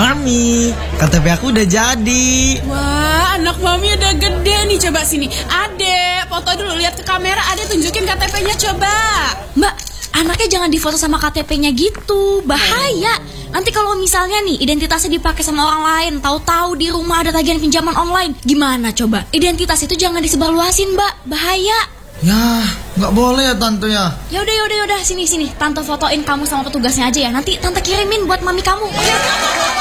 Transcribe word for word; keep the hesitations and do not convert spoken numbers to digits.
Mami, K T P aku udah jadi. Wah, anak mami udah gede nih. Coba sini. Ade, foto dulu, lihat ke kamera. Ade tunjukin K T P-nya coba. Mbak, anaknya jangan difoto sama K T P-nya gitu. Bahaya. Nanti kalau misalnya nih identitasnya dipakai sama orang lain, tahu-tahu di rumah ada tagihan pinjaman online, gimana coba? Identitas itu jangan disebarluasin, Mbak. Bahaya. Ya, nggak boleh ya tante ya. Yaudah, yaudah, yaudah. Sini, sini. Tante fotoin kamu sama petugasnya aja ya. Nanti tante kirimin buat mami kamu. Oke?